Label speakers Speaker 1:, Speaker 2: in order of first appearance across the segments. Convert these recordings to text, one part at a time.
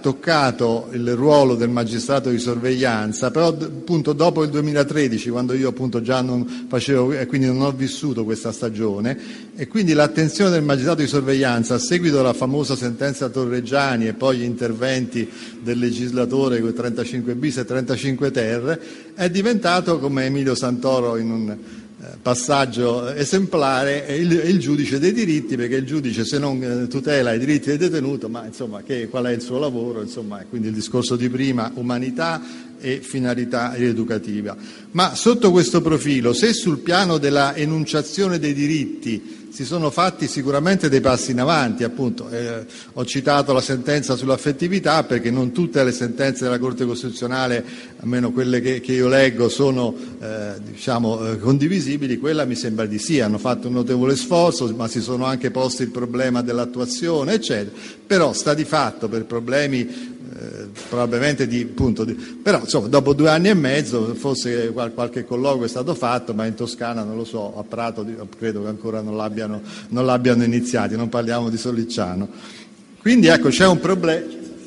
Speaker 1: toccato il ruolo del magistrato di sorveglianza, però appunto dopo il 2013, quando io appunto già non facevo e quindi non ho vissuto questa stagione, e quindi l'attenzione del magistrato di sorveglianza a seguito della famosa sentenza Torreggiani e poi gli interventi del legislatore con 35 bis e 35 ter è diventato, come Emilio Santoro in un passaggio esemplare, il giudice dei diritti, perché il giudice, se non tutela i diritti del detenuto, ma insomma qual è il suo lavoro? Insomma, quindi il discorso di prima, umanità e finalità rieducativa. Ma sotto questo profilo, se sul piano della enunciazione dei diritti si sono fatti sicuramente dei passi in avanti, appunto ho citato la sentenza sull'affettività perché non tutte le sentenze della Corte Costituzionale, almeno quelle che io leggo, sono condivisibili. Quella mi sembra di sì, hanno fatto un notevole sforzo, ma si sono anche posti il problema dell'attuazione, eccetera. Però sta di fatto, per problemi probabilmente però insomma dopo 2 anni e mezzo forse qualche colloquio è stato fatto, ma in Toscana non lo so, a Prato credo che ancora non l'abbiano iniziati, non parliamo di Sollicciano. Quindi ecco, c'è un problema.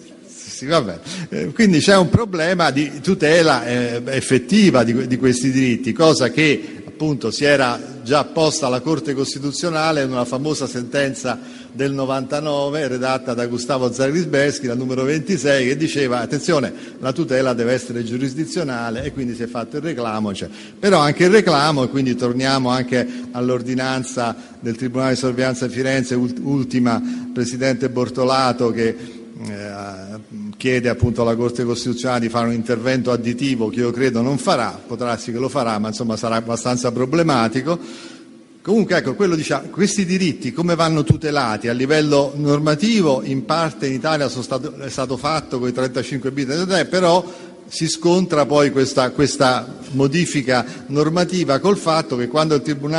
Speaker 1: Quindi c'è un problema di tutela effettiva di questi diritti, cosa che appunto si era già posta alla Corte Costituzionale in una famosa sentenza del 99 redatta da Gustavo Zagrisbeschi, la numero 26, che diceva attenzione, la tutela deve essere giurisdizionale, e quindi si è fatto il reclamo, però anche il reclamo, e quindi torniamo anche all'ordinanza del Tribunale di Sorveglianza di Firenze, ultima Presidente Bortolato, che chiede appunto alla Corte Costituzionale di fare un intervento additivo che io credo non farà, potrà darsi che lo farà, ma insomma sarà abbastanza problematico. Comunque ecco, questi diritti come vanno tutelati a livello normativo? In parte in Italia è stato fatto con i 35 bis, però si scontra poi questa modifica normativa col fatto che quando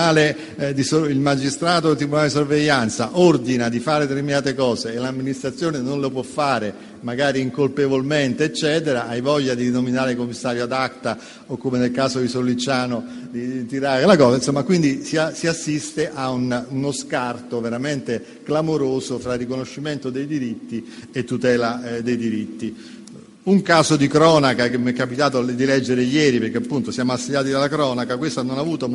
Speaker 1: il magistrato del Tribunale di Sorveglianza ordina di fare determinate cose e l'amministrazione non lo può fare, magari incolpevolmente, eccetera, hai voglia di nominare commissario ad acta o, come nel caso di Sollicciano, di tirare la cosa, insomma, quindi si assiste a uno scarto veramente clamoroso fra riconoscimento dei diritti e tutela dei diritti. Un caso di cronaca che mi è capitato di leggere ieri, perché appunto siamo assediati dalla cronaca, questa non ha avuto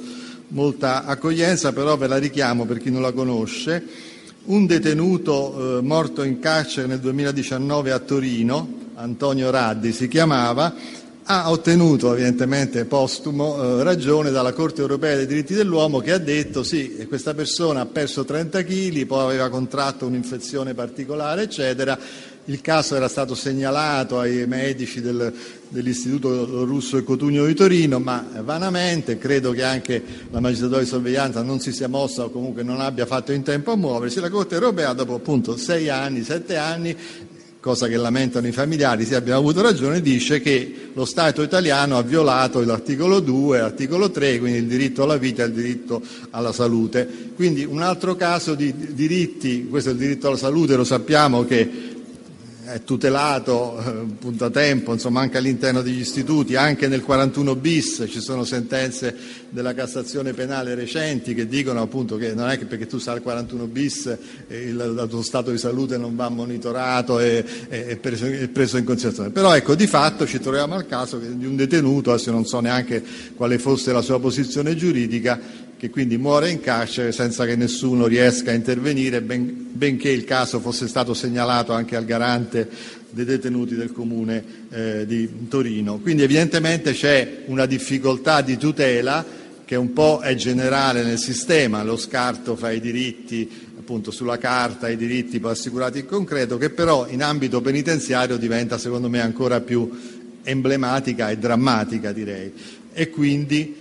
Speaker 1: molta accoglienza, però ve la richiamo per chi non la conosce. Un detenuto morto in carcere nel 2019 a Torino, Antonio Raddi si chiamava, ha ottenuto evidentemente postumo ragione dalla Corte Europea dei Diritti dell'Uomo, che ha detto sì, questa persona ha perso 30 kg, poi aveva contratto un'infezione particolare, eccetera. Il caso era stato segnalato ai medici dell'Istituto Russo e Cotugno di Torino, ma vanamente. Credo che anche la magistratura di sorveglianza non si sia mossa, o comunque non abbia fatto in tempo a muoversi. La Corte Europea, dopo appunto 7 anni, cosa che lamentano i familiari, sì, abbiamo avuto ragione, dice che lo Stato italiano ha violato l'articolo 2 e l'articolo 3, quindi il diritto alla vita e il diritto alla salute. Quindi un altro caso di diritti, questo è il diritto alla salute, lo sappiamo che è tutelato appunto a tempo, insomma, anche all'interno degli istituti. Anche nel 41 bis ci sono sentenze della Cassazione penale recenti che dicono appunto che non è che perché tu sei al 41 bis il tuo stato di salute non va monitorato e preso in considerazione. Però ecco, di fatto ci troviamo al caso di un detenuto, adesso non so neanche quale fosse la sua posizione giuridica, che quindi muore in carcere senza che nessuno riesca a intervenire, benché il caso fosse stato segnalato anche al garante dei detenuti del Comune di Torino. Quindi evidentemente c'è una difficoltà di tutela che un po' è generale nel sistema, lo scarto fra i diritti appunto sulla carta e i diritti poi assicurati in concreto, che però in ambito penitenziario diventa secondo me ancora più emblematica e drammatica, direi. E quindi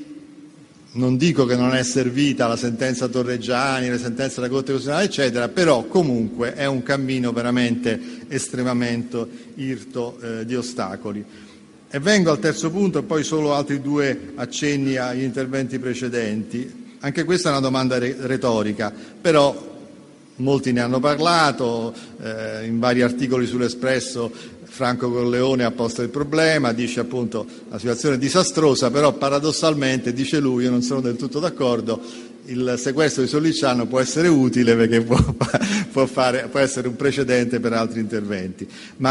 Speaker 1: non dico che non è servita la sentenza Torreggiani, le sentenze della Corte Costituzionale, eccetera, però comunque è un cammino veramente estremamente irto di ostacoli. E vengo al terzo punto e poi solo altri 2 accenni agli interventi precedenti. Anche questa è una domanda retorica, però molti ne hanno parlato, in vari articoli sull'Espresso Franco Corleone ha posto il problema, dice appunto la situazione è disastrosa, però paradossalmente, dice lui, io non sono del tutto d'accordo, il sequestro di Sollicciano può essere utile perché può essere un precedente per altri interventi.